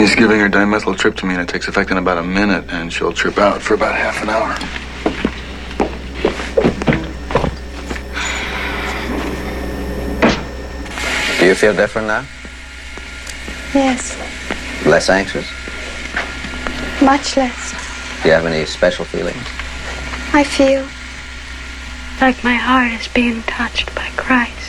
He's giving her dimethyltryptamine. It takes effect in about a minute, and she'll trip out for about half an hour. Do you feel different now? Yes. Less anxious? Much less. Do you have any special feelings? I feel like my heart is being touched by Christ.